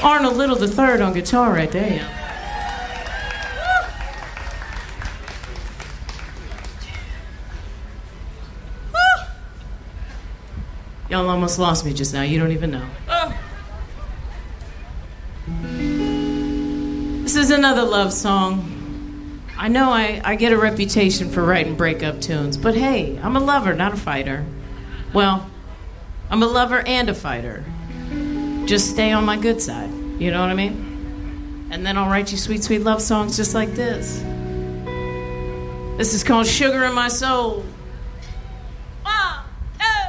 Arnold Little III on guitar right there, yeah. Y'all almost lost me just now. You don't even know. This is another love song. I know I get a reputation for writing breakup tunes, but hey, I'm a lover, not a fighter. Well, I'm a lover and a fighter. Just stay on my good side. You know what I mean? And then I'll write you sweet, sweet love songs just like this. This is called Sugar in My Soul.